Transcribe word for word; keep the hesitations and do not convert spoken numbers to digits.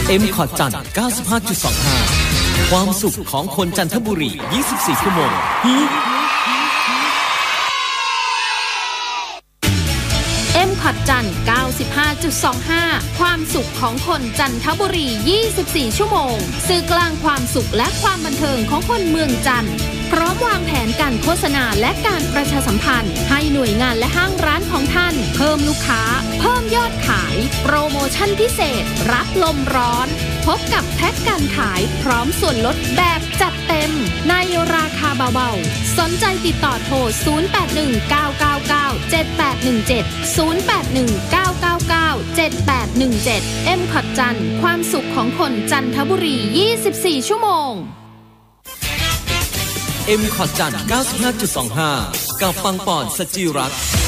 เอ็ม คอร์ด จันทร์ เก้าสิบห้าจุดสองห้า ความสุขของคนจันทบุรียี่สิบสี่ชั่วโมงเอ็ม คอร์ด จันทร์ เก้าสิบห้าจุดสองห้า ความสุขของคนจันทบุรียี่สิบสี่ชั่วโมงสื่อกลางความสุขและความบันเทิงของคนเมืองจันทร์พร้อมวางแผนการโฆษณาและการประชาสัมพันธ์ให้หน่วยงานและห้างร้านของท่านเพิ่มลูกค้าเพิ่มยอดขายโปรโมชั่นพิเศษรับลมร้อนพบกับแพ็กการขายพร้อมส่วนลดแบบจัดเต็มในราคาเบาๆสนใจติดต่อโทรศูนย์ แปด หนึ่ง เก้า เก้า เก้า เจ็ด แปด หนึ่ง เจ็ด ศูนย์ แปด หนึ่ง เก้า เก้า เก้า เจ็ด แปด หนึ่ง เจ็ด เอ็ม คอร์ด จันทร์ความสุขของคนจันทบุรียี่สิบสี่ชั่วโมงเอ็ม คอร์ด จันทร์ เก้าสิบห้าจุดสองห้า กับปังปอนสจิรัตน์